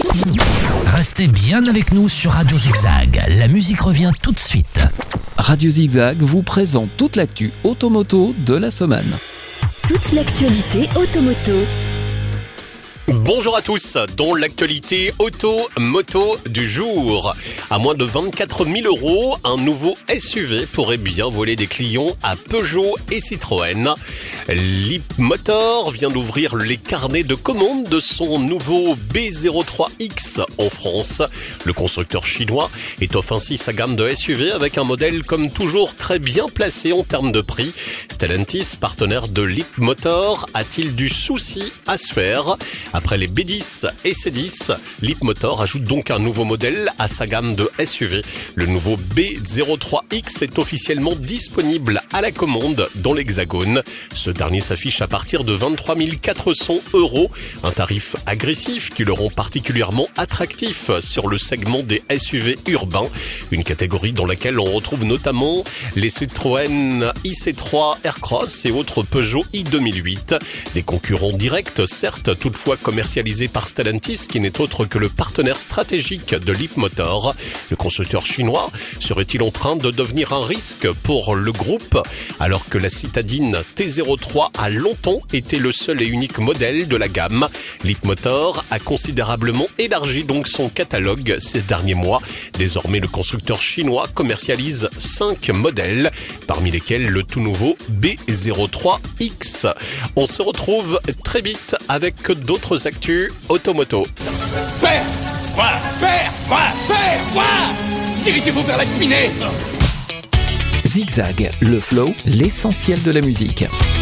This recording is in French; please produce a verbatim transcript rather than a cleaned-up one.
Restez bien avec nous sur Radio Zigzag. La musique revient tout de suite. Radio Zigzag vous présente toute l'actu automoto de la semaine. Toute l'actualité automoto. Bonjour à tous, dans l'actualité auto-moto du jour. À moins de vingt-quatre mille euros, un nouveau S U V pourrait bien voler des clients à Peugeot et Citroën. Leapmotor vient d'ouvrir les carnets de commandes de son nouveau B zéro trois X en France. Le constructeur chinois étoffe ainsi sa gamme de S U V avec un modèle comme toujours très bien placé en termes de prix. Stellantis, partenaire de Leapmotor, a-t-il du souci à se faire ? Après les B dix et C dix, Leapmotor ajoute donc un nouveau modèle à sa gamme de S U V. Le nouveau B zéro trois X est officiellement disponible à la commande dans l'Hexagone. Ce dernier s'affiche à partir de vingt-trois mille quatre cents euros, un tarif agressif qui le rend particulièrement attractif sur le segment des S U V urbains, une catégorie dans laquelle on retrouve notamment les Citroën I C trois Aircross et autres Peugeot i deux mille huit. Des concurrents directs, certes, toutefois commercialisé par Stellantis, qui n'est autre que le partenaire stratégique de Leapmotor. Le constructeur chinois serait-il en train de devenir un risque pour le groupe, alors que la citadine T zéro trois a longtemps été le seul et unique modèle de la gamme? Leapmotor a considérablement élargi donc son catalogue ces derniers mois. Désormais, le constructeur chinois commercialise cinq modèles, parmi lesquels le tout nouveau B zéro trois X. On se retrouve très vite avec d'autres actus automoto. Père, moi, père, moi, père, moi, dirigez-vous vers la cheminée. Zigzag, le flow, l'essentiel de la musique.